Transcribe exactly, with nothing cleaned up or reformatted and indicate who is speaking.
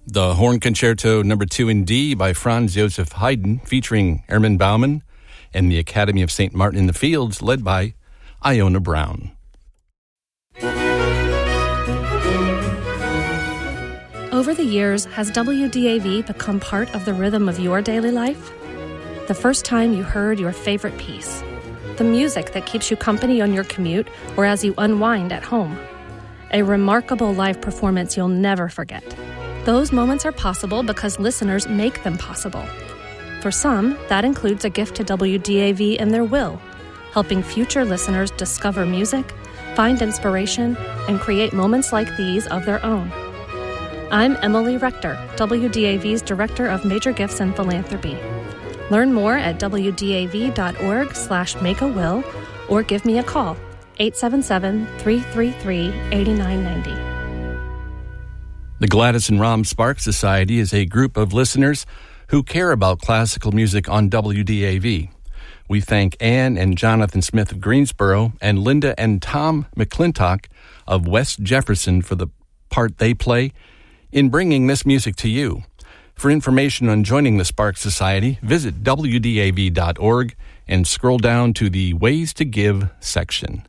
Speaker 1: The Horn Concerto Number two in D by Franz Joseph Haydn, featuring Herman Baumann, and the Academy of Saint Martin in the Fields, led by Iona Brown.
Speaker 2: Over the years, has W D A V become part of the rhythm of your daily life? The first time you heard your favorite piece, the music that keeps you company on your commute or as you unwind at home. A remarkable live performance you'll never forget. Those moments are possible because listeners make them possible. For some, that includes a gift to W D A V in their will, helping future listeners discover music, find inspiration, and create moments like these of their own. I'm Emily Rector, W D A V's Director of Major Gifts and Philanthropy. Learn more at w d a v dot org slash make a will or give me a call, eight seven seven, three three three, eight nine nine zero.
Speaker 1: The Gladys and Ram Sparks Society is a group of listeners who care about classical music on W D A V. We thank Ann and Jonathan Smith of Greensboro and Linda and Tom McClintock of West Jefferson for the part they play in bringing this music to you. For information on joining the Sparks Society, visit w d a v dot org and scroll down to the Ways to Give section.